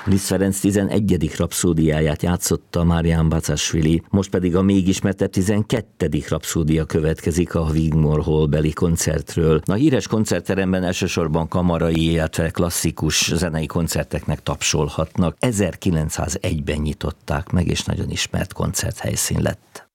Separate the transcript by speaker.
Speaker 1: Liszt Ferenc 11. rapszódiáját játszotta Marián Bacásvili, most pedig a még ismertebb 12. rapszódia következik a Wigmore Hall-beli koncertről. A híres koncertteremben elsősorban kamarai, illetve klasszikus zenei koncerteknek tapsolhatnak. 1901-ben nyitották meg, és nagyon ismert koncerthelyszín lett.